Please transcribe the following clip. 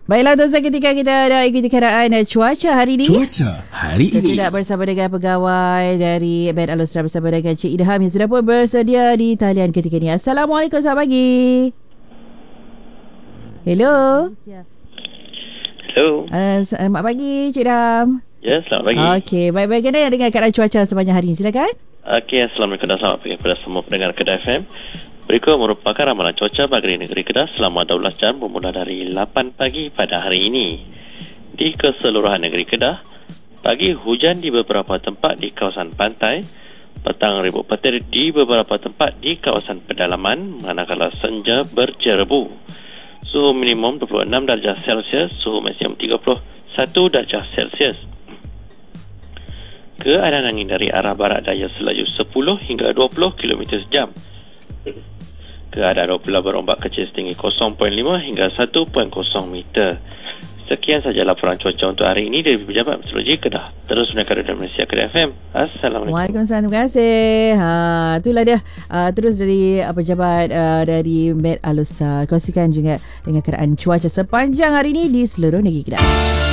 Baiklah tuan-tuan, ketika kita ada ikuti keadaan cuaca hari ini. Kita bersama dengan pegawai dari Band Alustra bersama dengan Cik Idham yang sudah pun bersedia di talian ketika ini. Assalamualaikum, selamat pagi. Hello. Hello. Selamat pagi Cik Idham. Ya, selamat pagi. Okey, baik-baik. Bagaimana dengan keadaan cuaca sepanjang hari ini? Silakan. Okey, Assalamualaikum dan selamat pagi kepada semua pendengar Kedah FM. Berikut merupakan ramalan cuaca bagi negeri Kedah selama 12 jam bermula dari 8 pagi pada hari ini. Di keseluruhan negeri Kedah, pagi hujan di beberapa tempat di kawasan pantai, petang ribut petir di beberapa tempat di kawasan pedalaman, manakala senja berjerebu. Suhu minimum 26 darjah Celsius, suhu maksimum 31 darjah Celsius. Keadaan angin dari arah barat daya selaju 10 hingga 20 km sejam. Keadaan Pulau berombak kecil setinggi 0.5 hingga 1.0 meter. Sekian saja laporan cuaca untuk hari ini dari Pejabat Meteorologi Kedah. Terus mendengar Radio Malaysia Kedah FM. Assalamualaikum. Waalaikumsalam. Terima kasih. Itulah dia. Terus dari pejabat dari Met Alustra. Kongsikan juga dengan keadaan cuaca sepanjang hari ini di seluruh negeri Kedah.